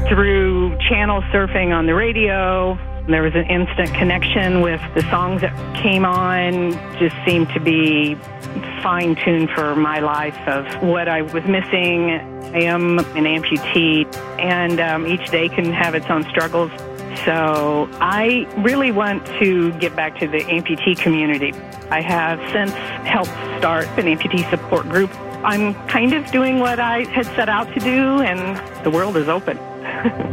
through channel surfing on the radio. There was an instant connection with the songs that came on, just seemed to be fine-tuned for my life of what I was missing. I am an amputee, and each day can have its own struggles. So I really want to get back to the amputee community. I have since helped start an amputee support group. I'm kind of doing what I had set out to do, and the world is open.